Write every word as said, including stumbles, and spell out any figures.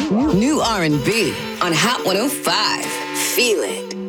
New R and B on Hot one oh five. Feel it.